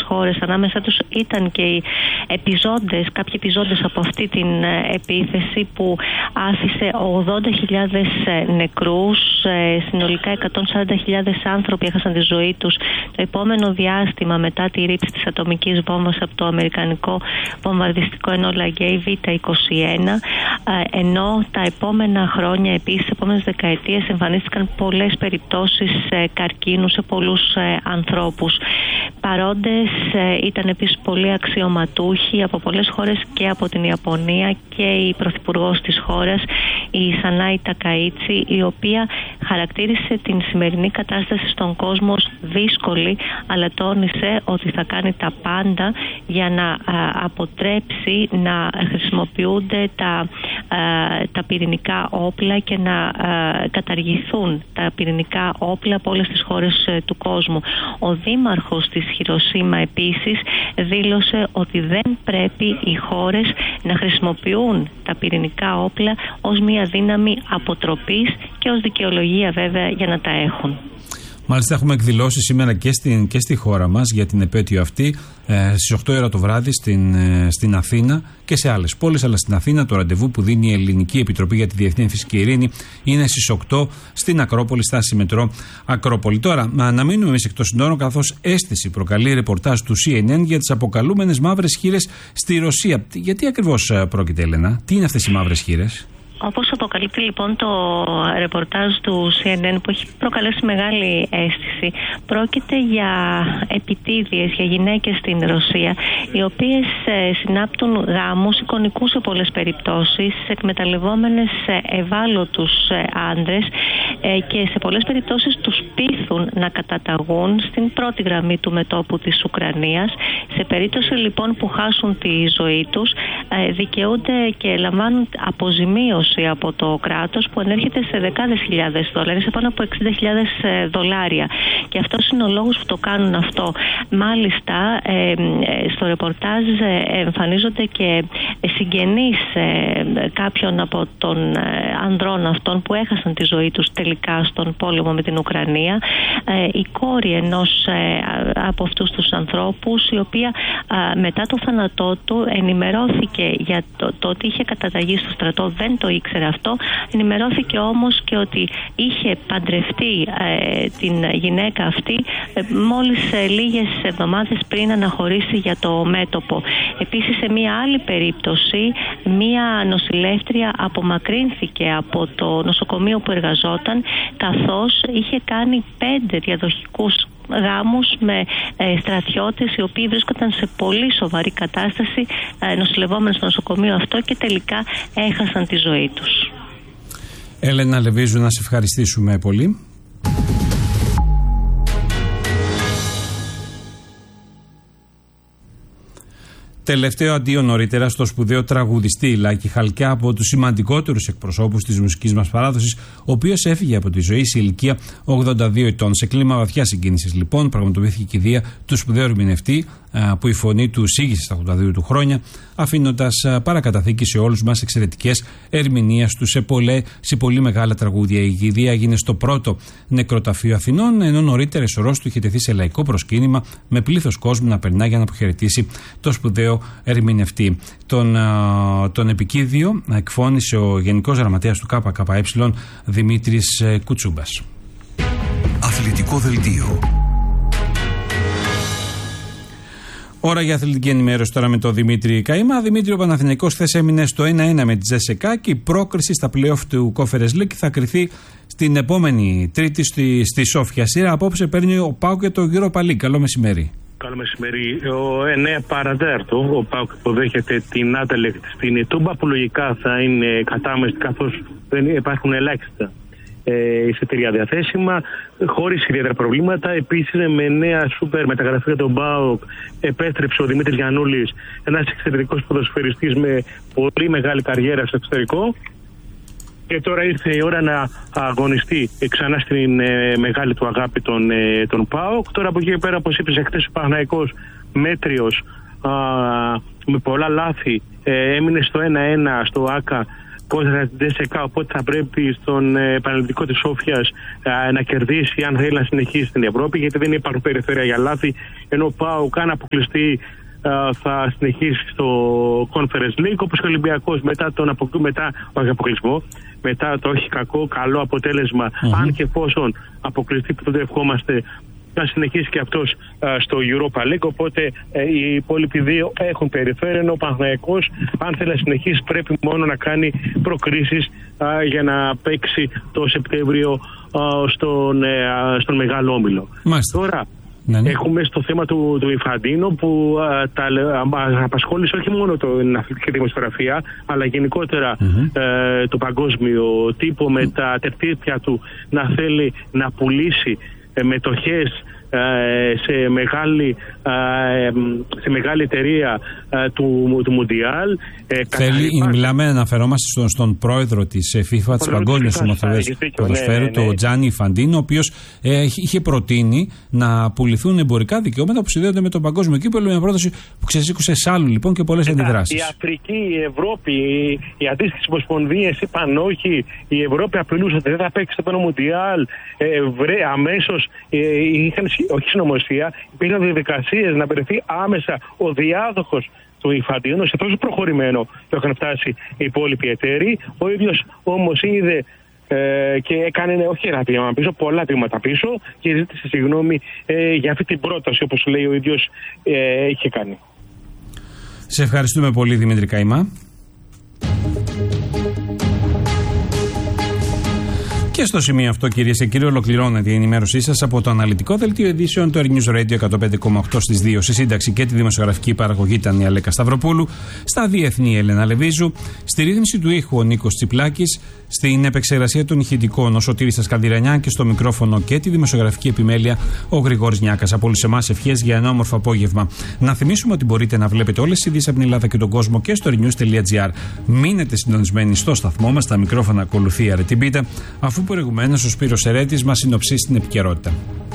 χώρες. Ανάμεσα τους ήταν και οι κάποιοι επιζώντες από αυτή την επίθεση που άφησε 80.000 νεκρούς, συνολικά 140.000 άνθρωποι έχασαν τη ζωή τους το επόμενο διάστημα μετά τη ρήψη της ατομικής βόμβας από το αμερικανικό βομβαρδιστικό ενόλα Γκέι Β-21, ενώ τα επόμενα χρόνια, επίσης, τις επόμενες δεκαετίες εμφανίστηκαν πολλές περιπτώσεις καρκίνου σε πολλούς ανθρώπους. Παρόντες ήταν επίσης πολλοί αξιωματούχοι από πολλές χώρες και από την Ιαπωνία και η πρωθυπουργός της χώρας, η Σανάι Τακαΐτσι, η οποία χαρακτήρισε την σημερινή κατάσταση στον κόσμο δύσκολη, αλλά τόνισε ότι θα κάνει τα πάντα για να αποτρέψει να χρησιμοποιούνται τα πυρηνικά όπλα και να καταργηθούν τα πυρηνικά όπλα από όλες τις χώρες του κόσμου. Ο δήμαρχος της Χιροσίμα επίσης δήλωσε ότι δεν πρέπει οι χώρες να χρησιμοποιούν τα πυρηνικά όπλα ως μια δύναμη αποτροπής και ως δικαιολογία βέβαια για να τα έχουν. Μάλιστα, έχουμε εκδηλώσει σήμερα και στη χώρα μας για την επέτειο αυτή στις 8 ώρα το βράδυ στην Αθήνα και σε άλλες πόλεις. Αλλά στην Αθήνα το ραντεβού που δίνει η Ελληνική Επιτροπή για τη Διεθνή Φυσική Ειρήνη είναι στις 8 στην Ακρόπολη, στάση μετρό Ακρόπολη. Τώρα, να μείνουμε εμείς εκτός συνόρων, καθώς αίσθηση προκαλεί ρεπορτάζ του CNN για τις αποκαλούμενες μαύρες χήρες στη Ρωσία. Γιατί ακριβώς πρόκειται, Έλενα, τι είναι αυτές οι μαύρες χήρες? Όπως αποκαλύπτει λοιπόν το ρεπορτάζ του CNN, που έχει προκαλέσει μεγάλη αίσθηση, πρόκειται για επιτίδιες, για γυναίκες στην Ρωσία, οι οποίες συνάπτουν γάμους εικονικούς σε πολλές περιπτώσεις, εκμεταλλευόμενες ευάλωτους άντρες και σε πολλές περιπτώσεις τους πείθουν να καταταγούν στην πρώτη γραμμή του μετώπου της Ουκρανίας. Σε περίπτωση λοιπόν που χάσουν τη ζωή τους, δικαιούνται και λαμβάνουν αποζημίωση από το κράτος που ανέρχεται σε δεκάδες χιλιάδες δολάρια, σε πάνω από $60,000. Και αυτός είναι ο λόγος που το κάνουν αυτό. Μάλιστα, στο ρεπορτάζ εμφανίζονται και συγγενείς κάποιων από των ανδρών αυτών που έχασαν τη ζωή τους τελικά στον πόλεμο με την Ουκρανία. Η κόρη ενός από αυτούς τους ανθρώπους, η οποία μετά το θάνατό του ενημερώθηκε για το ότι είχε καταταγεί στο στρατό, δεν το ήξερε αυτό. Ενημερώθηκε όμως και ότι είχε παντρευτεί την γυναίκα αυτή μόλις λίγες εβδομάδες πριν αναχωρήσει για το μέτωπο. Επίσης, σε μία άλλη περίπτωση, μία νοσηλεύτρια απομακρύνθηκε από το νοσοκομείο που εργαζόταν, καθώς είχε κάνει 5 διαδοχικούς γάμους με στρατιώτες οι οποίοι βρίσκονταν σε πολύ σοβαρή κατάσταση, νοσηλευόμενοι στο νοσοκομείο αυτό, και τελικά έχασαν τη ζωή τους. Έλενα Λεβίζου, να σε ευχαριστήσουμε πολύ. Τελευταίο αντίο νωρίτερα στο σπουδαίο τραγουδιστή Λάκη Χαλκιά, από τους σημαντικότερους εκπροσώπους της μουσικής μας παράδοσης, ο οποίος έφυγε από τη ζωή σε ηλικία 82 ετών. Σε κλίμα βαθιά συγκίνησης λοιπόν πραγματοποιήθηκε η κηδεία του σπουδαίου ερμηνευτή, που η φωνή του σήγησε στα 82 του χρόνια, αφήνοντας παρακαταθήκη σε όλους μας εξαιρετικές ερμηνείες του σε πολύ μεγάλα τραγούδια. Η κηδεία έγινε στο πρώτο νεκροταφείο Αθηνών, ενώ νωρίτερα η σωρός του είχε τεθεί σε λαϊκό προσκύνημα με πλήθος κόσμου να περνά για να αποχαιρετήσει το σπουδαίο ερμηνευτή. Τον επικίδιο εκφώνησε ο Γενικός Γραμματέας του ΚΚΕ, Δημήτρης Κουτσούμπας. Αθλητικό δελτίο. Ώρα για αθλητική ενημέρωση τώρα με τον Δημήτρη Καΐμα. Δημήτρη, ο Παναθηναϊκός χθες έμεινε στο 1-1 με τη Τζέσσεκα και η πρόκριση στα play-off του Conference League θα κριθεί στην επόμενη Τρίτη στη Σόφια. Σειρά απόψε παίρνει ο ΠΑΟΚ και το Europa League. Καλό μεσημέρι. Καλό μεσημέρι. Ο 9 παρατέρτο, ο ΠΑΟΚ υποδέχεται την Άντελεχτ στην Τούμπα, που λογικά θα είναι κατάμεστη, καθώς δεν υπάρχουν ελάχιστα εισιτήρια διαθέσιμα, χωρίς ιδιαίτερα προβλήματα. Επίσης, με νέα σούπερ μεταγραφή για τον ΠΑΟΚ επέστρεψε ο Δημήτρης Γιαννούλης, ένας εξαιρετικός ποδοσφαιριστής με πολύ μεγάλη καριέρα στο εξωτερικό. Και τώρα ήρθε η ώρα να αγωνιστεί ξανά στην μεγάλη του αγάπη τον ΠΑΟΚ. Τώρα από εκεί πέρα, όπως είπες, χθες ο Παναθηναϊκός μέτριος, με πολλά λάθη, έμεινε στο 1-1 στο ΆΚΑ πόσα ΔΣΚ, οπότε θα πρέπει στον Πανελληνικό της Σόφιας να κερδίσει αν θέλει να συνεχίσει στην Ευρώπη, γιατί δεν υπάρχουν περιθώρια για λάθη, ενώ ο ΠΑΟΚ αν αποκλειστεί θα συνεχίσει στο Conference League, όπως και ο Ολυμπιακός μετά το όχι κακό, καλό αποτέλεσμα, αν και εφόσον αποκλειστεί που δεν ευχόμαστε, να συνεχίσει και αυτός στο Europa League. Οπότε οι υπόλοιποι δύο έχουν περιθώρια, ενώ ο Παναθηναϊκός αν θέλει να συνεχίσει πρέπει μόνο να κάνει προκρίσεις για να παίξει το Σεπτέμβριο στον Μεγάλο Όμιλο. Τώρα έχουμε στο θέμα του Ιφαντίνο που απασχόλησε όχι μόνο την αθλητική δημοσιογραφία, αλλά γενικότερα το παγκόσμιο τύπο, με τα τερτύπια του να θέλει να πουλήσει μετοχές σε μεγάλη εταιρεία του Μουντιάλ. Μιλάμε, αναφερόμαστε στον πρόεδρο της FIFA, της Παγκόσμιας Ομοσπονδίας Ποδοσφαίρου, τον Τζάνι Ιφαντίνο, ο οποίος είχε προτείνει να πουληθούν εμπορικά δικαιώματα που συνδέονται με τον παγκόσμιο κύπελλο, μια πρόταση που ξεσήκωσε σάλου λοιπόν και πολλές αντιδράσεις. Η Αφρική, η Ευρώπη, οι αντίστοιχες ομοσπονδίες είπαν όχι, η Ευρώπη απειλούσε ότι δεν θα παίξει το Μουντιάλ. Αμέσως είχαν όχι συνωμοσία, υπήρχαν διαδικασίες να βρεθεί άμεσα ο διάδοχος του Ιφαντίνου, σε τόσο προχωρημένο που είχαν φτάσει οι υπόλοιποι εταίροι. Ο ίδιος όμως είδε και έκανε όχι ένα βήμα πίσω, πολλά βήματα πίσω, και ζήτησε συγγνώμη για αυτή την πρόταση, όπως λέει ο ίδιος είχε κάνει. Σε ευχαριστούμε πολύ, Δημήτρη Καημά. Και στο σημείο αυτό, κυρίες και κύριοι, ολοκληρώνεται η ενημέρωσή σας από το αναλυτικό δελτίο ειδήσεων του News Radio 105,8 στις 2. Στη σύνταξη και τη δημοσιογραφική παραγωγή ήταν η Αλέκα Σταυροπούλου, στα διεθνή Έλενα Λεβίζου, στη ρύθμιση του ήχου ο Νίκος Τσιπλάκης, στην επεξεργασία των ηχητικών ο Σωτήρης Ασκανδυρανιά και στο μικρόφωνο και τη δημοσιογραφική επιμέλεια ο Γρηγόρης Νιάκας. Από όλους εμάς ευχές για ένα όμορφο απόγευμα. Να θυμίσουμε ότι μπορείτε να βλέπετε όλες τις ειδήσεις από την Ελλάδα και τον κόσμο και στο renews.gr. Μείνετε συντονισμένοι στο σταθμό μας, τα μικρόφωνα ακολουθεί η Αρετή Μπίτα, αφού προηγουμένως ο Σπύρος Ερέτης μας συνοψίσει την επικαιρότητα.